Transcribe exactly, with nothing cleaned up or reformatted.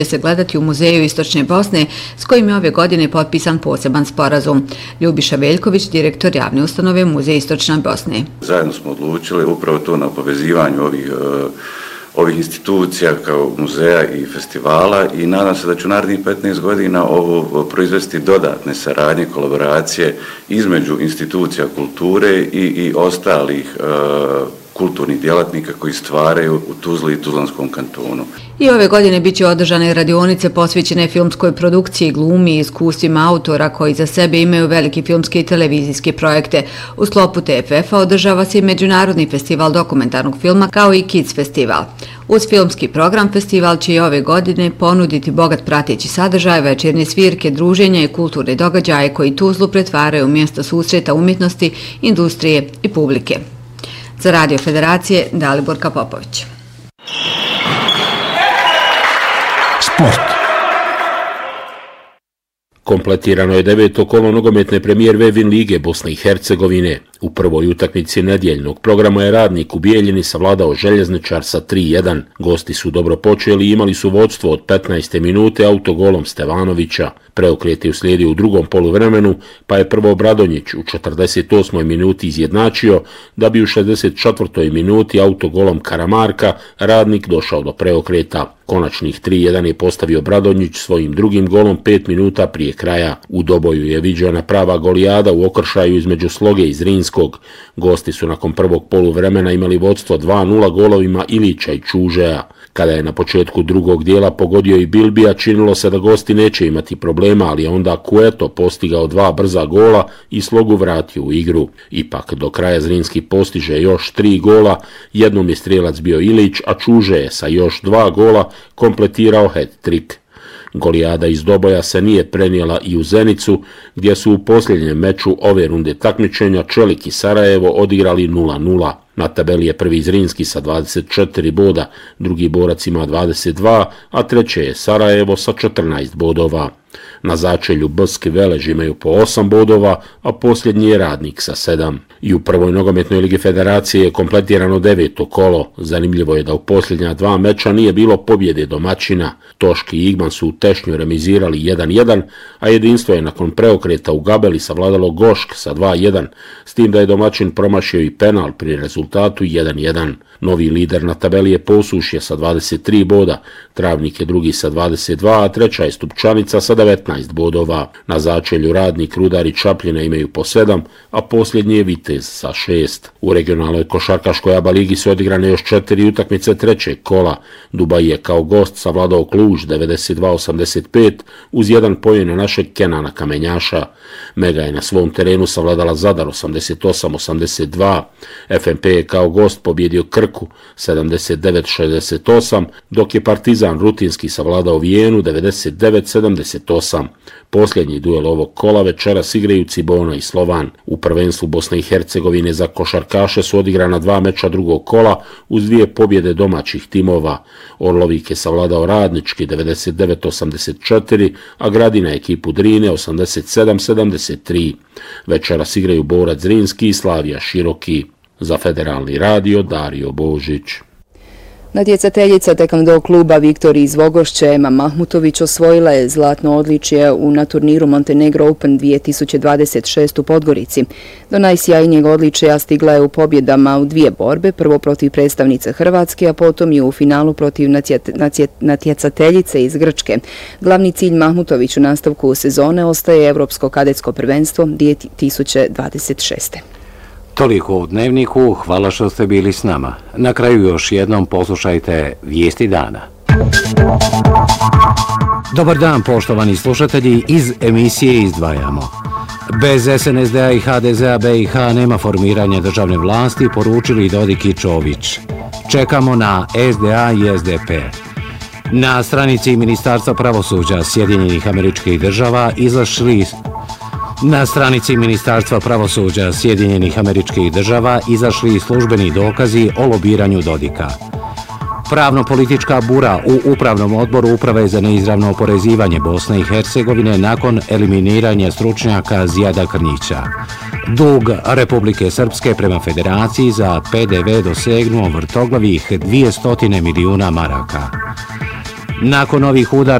se gledati u Muzeju Istočne Bosne, s kojim je ove godine potpisan poseban sporazum. Ljubiša Veljković, direktor javne ustanove Muzej Istočne Bosne. Zajedno smo odlučili upravo to na povezivanju ovih, ovih institucija kao muzeja i festivala i nadam se da ću narednih petnaest godina ovo proizvesti dodatne saradnje, kolaboracije između institucija kulture i, i ostalih uh, kulturnih djelatnika koji stvaraju u Tuzli i Tuzlanskom kantonu. I ove godine bit će održane radionice posvećene filmskoj produkciji, glumi i iskustvima autora koji za sebe imaju velike filmske i televizijske projekte. U sklopu T F F-a održava se i Međunarodni festival dokumentarnog filma kao i Kids festival. Uz filmski program festival će i ove godine ponuditi bogat prateći sadržaj, večernje svirke, druženja i kulturne događaje koji Tuzlu pretvaraju u mjesto susreta umjetnosti, industrije i publike. Za Radio Federacije, Daliborka Popović. Sport. Kompletirano je deveto kolo nogometne premijer Vevin lige Bosne i Hercegovine. U prvoj utakmici nedjeljnog programa je Radnik u Bijeljini savladao Željezničar sa tri jedan. Gosti su dobro počeli i imali su vodstvo od petnaeste minute autogolom Stevanovića. Preokret je uslijedio u drugom poluvremenu, pa je prvo Bradonjić u četrdeset osmoj minuti izjednačio, da bi u šezdeset četvrtoj minuti autogolom Karamarka Radnik došao do preokreta. Konačnih tri jedan je postavio Bradonjić svojim drugim golom pet minuta prije kraja. U doboju je viđena prava golijada u okršaju između Sloge i Zrinskog. Gosti su nakon prvog poluvremena imali vodstvo dva nula golovima Ilića i Čužeja. Kada je na početku drugog dijela pogodio i Bilbija, činilo se da gosti neće imati problema, ali je onda Kueto postigao dva brza gola i Slogu vratio u igru. Ipak do kraja Zrinski postiže još tri gola, jednom je strijelac bio Ilić, a Čuže je sa još dva gola kompletirao hat-trick. Golijada iz doboja se nije prenijela i u Zenicu, gdje su u posljednjem meču ove runde takmičenja Čelik i Sarajevo odigrali nula nula. Na tabeli je prvi Zrinski sa dvadeset četiri boda, drugi borac ima dvadeset dva, a treće je Sarajevo sa četrnaest bodova. Na začelju Bski Velež imaju po osam bodova, a posljednji je Radnik sa sedam. I u prvoj nogometnoj ligi Federacije je kompletirano deveto kolo. Zanimljivo je da u posljednja dva meča nije bilo pobjede domaćina. Toški i Igman su u Tešnju remizirali jedan jedan, a jedinstvo je nakon preokreta u Gabeli savladalo Gošk sa dva jedan, s tim da je domaćin promašio i penal pri rezultatu jedan jedan. Novi lider na tabeli je Posušje sa dvadeset tri boda, Travnik je drugi sa dvadeset dva, a treća je Stupčanica sa devetnaest bodova. Na začelju Radnik, Rudar i Čapljina imaju po sedam, a posljednji je Vitez sa šest. U regionalnoj košarkaškoj A B A ligi su odigrane još četiri utakmice trećeg kola. Dubaj je kao gost savladao Kluž devedeset dva osamdeset pet uz jedan pojen našeg Kenana Kamenjaša. Mega je na svom terenu savladala Zadar osamdeset osam osamdeset dva. F M P je kao gost pobjedio Krku sedamdeset devet šezdeset osam, dok je Partizan rutinski savladao Vijenu devedeset devet sedamdeset osam. Posljednji duel ovog kola večeras igraju Cibona i Slovan. U prvenstvu Bosne i Hercegovine za košarkaše su odigrana dva meča drugog kola uz dvije pobjede domaćih timova. Orlovik je savladao Radnički devedeset devet osamdeset četiri, a Gradina ekipu Drine osamdeset sedam sedamdeset tri. Večeras igraju Borac Zrinski i Slavija Široki. Za Federalni radio Dario Božić. Natjecateljica tekvando kluba Viktorija iz Vogošće Ema Mahmutović osvojila je zlatno odličje na turniru Montenegro Open dvije tisuće dvadeset šest u Podgorici. Do najsjajnijeg odličja stigla je u pobjedama u dvije borbe, prvo protiv predstavnice Hrvatske, a potom i u finalu protiv natjecateljice iz Grčke. Glavni cilj Mahmutović u nastavku sezone ostaje Evropsko kadetsko prvenstvo dvije tisuće dvadeset šest. Toliko u Dnevniku, hvala što ste bili s nama. Na kraju još jednom poslušajte vijesti dana. Dobar dan, poštovani slušatelji, iz emisije izdvajamo. Bez S N S D-a i H D Z-a B i H nema formiranja državne vlasti, poručili Dodik i Čović. Čekamo na S D A i S D P. Na stranici Ministarstva pravosuđa Sjedinjenih Američkih Država izašli Na stranici Ministarstva pravosuđa Sjedinjenih Američkih Država izašli službeni dokazi o lobiranju Dodika. Pravno-politička bura u Upravnom odboru Uprave za neizravno oporezivanje Bosne i Hercegovine nakon eliminiranja stručnjaka Zijada Krnjića. Dug Republike Srpske prema Federaciji za P D V dosegnuo vrtoglavih dvjesto milijuna maraka. Nakon ovih udara